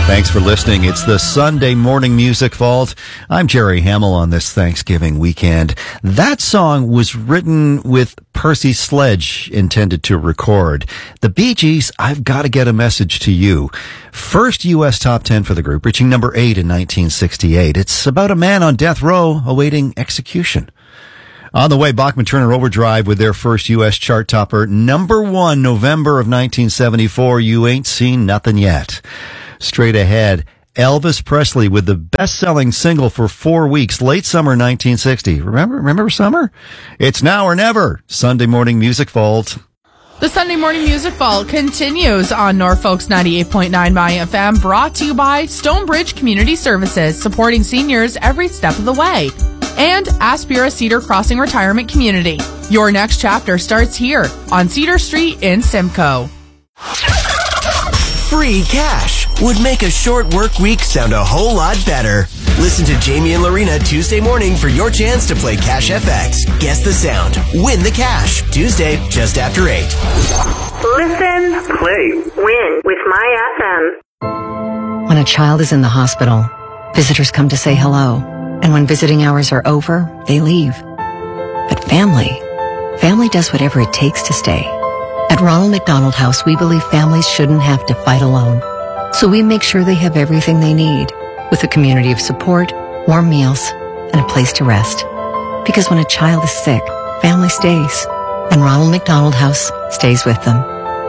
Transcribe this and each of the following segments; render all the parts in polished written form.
Thanks for listening. It's the Sunday Morning Music Vault. I'm Jerry Hamill on this Thanksgiving weekend. That song was written with Percy Sledge intended to record. The Bee Gees, I've Got to Get a Message to You. First U.S. top 10 for the group, reaching number 8 in 1968. It's about a man on death row awaiting execution. On the way, Bachman Turner Overdrive with their first U.S. chart topper, number 1, November of 1974. You Ain't Seen Nothing Yet. Straight ahead, Elvis Presley with the best-selling single for 4 weeks, late summer 1960. Remember summer? It's now or never. Sunday Morning Music Vault. The Sunday Morning Music Vault continues on Norfolk's 98.9 My FM, brought to you by Stonebridge Community Services, supporting seniors every step of the way. And Aspira Cedar Crossing Retirement Community. Your next chapter starts here on Cedar Street in Simcoe. Free cash would make a short work week sound a whole lot better. Listen to Jamie and Lorena Tuesday morning for your chance to play Cash FX. Guess the sound. Win the cash. Tuesday, just after 8. Listen, play, win with My FM. When a child is in the hospital, visitors come to say hello. And when visiting hours are over, they leave. But family does whatever it takes to stay. At Ronald McDonald House, we believe families shouldn't have to fight alone. So we make sure they have everything they need, with a community of support, warm meals, and a place to rest. Because when a child is sick, family stays, and Ronald McDonald House stays with them.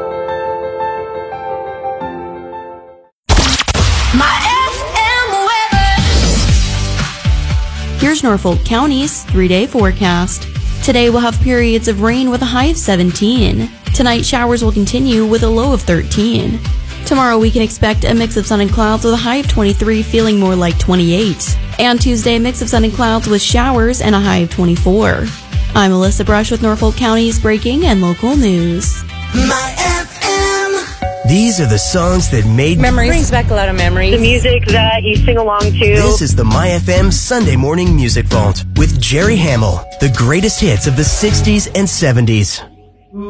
Here's Norfolk County's 3-day forecast. Today we'll have periods of rain with a high of 17. Tonight showers will continue with a low of 13. Tomorrow we can expect a mix of sun and clouds with a high of 23, feeling more like 28. And Tuesday, a mix of sun and clouds with showers and a high of 24. I'm Alyssa Brush with Norfolk County's breaking and local news. My FM. These are the songs that made memories. Brings back a lot of memories. The music that you sing along to. This is the My FM Sunday Morning Music Vault with Jerry Hamill. The greatest hits of the 60s and 70s.